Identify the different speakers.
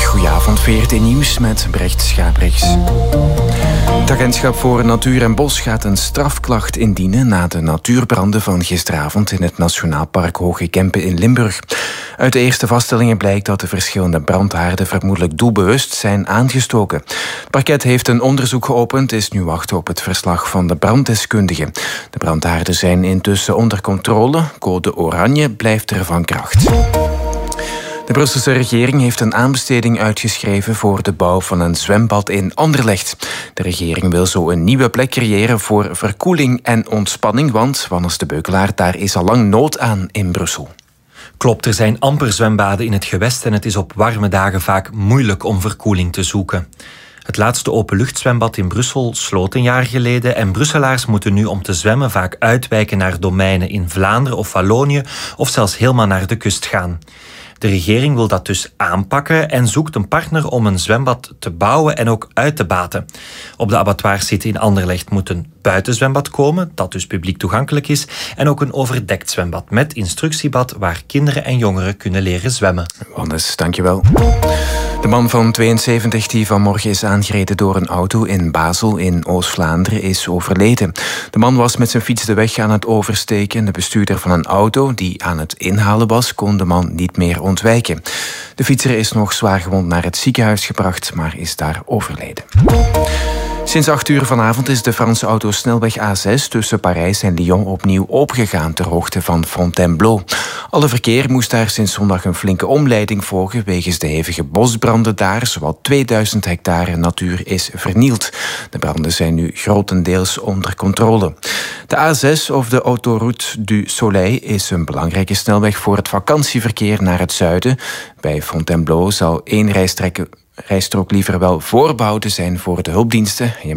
Speaker 1: Goedenavond, VRT Nieuws met Brecht Schaprechts. Het Agentschap voor Natuur en Bos gaat een strafklacht indienen na de natuurbranden van gisteravond in het Nationaal Park Hoge Kempen in Limburg. Uit de eerste vaststellingen blijkt dat de verschillende brandhaarden vermoedelijk doelbewust zijn aangestoken. Het parket heeft een onderzoek geopend, is nu wachten op het verslag van de branddeskundigen. De brandhaarden zijn intussen onder controle. Code oranje blijft er van kracht. De Brusselse regering heeft een aanbesteding uitgeschreven voor de bouw van een zwembad in Anderlecht. De regering wil zo een nieuwe plek creëren voor verkoeling en ontspanning, want, Wannes de Beukelaar, daar is al lang nood aan in Brussel.
Speaker 2: Klopt, er zijn amper zwembaden in het gewest en het is op warme dagen vaak moeilijk om verkoeling te zoeken. Het laatste openluchtzwembad in Brussel sloot een jaar geleden en Brusselaars moeten nu om te zwemmen vaak uitwijken naar domeinen in Vlaanderen of Wallonië of zelfs helemaal naar de kust gaan. De regering wil dat dus aanpakken en zoekt een partner om een zwembad te bouwen en ook uit te baten. Op de abattoirsite in Anderlecht moet een buitenzwembad komen, dat dus publiek toegankelijk is, en ook een overdekt zwembad met instructiebad waar kinderen en jongeren kunnen leren zwemmen.
Speaker 1: Wannes, dankjewel. De man van 72 die vanmorgen is aangereden door een auto in Basel in Oost-Vlaanderen is overleden. De man was met zijn fiets de weg aan het oversteken. De bestuurder van een auto die aan het inhalen was, kon de man niet meer ontwijken. De fietser is nog zwaar gewond naar het ziekenhuis gebracht, maar is daar overleden. Sinds 8 uur vanavond is de Franse autosnelweg A6 tussen Parijs en Lyon opnieuw opengegaan ter hoogte van Fontainebleau. Alle verkeer moest daar sinds zondag een flinke omleiding volgen wegens de hevige bosbranden daar. Zowat 2000 hectare natuur is vernield. De branden zijn nu grotendeels onder controle. De A6 of de Autoroute du Soleil is een belangrijke snelweg voor het vakantieverkeer naar het zuiden. Bij Fontainebleau zal 1 rijstrook liever wel voorbehouden zijn voor de hulpdiensten.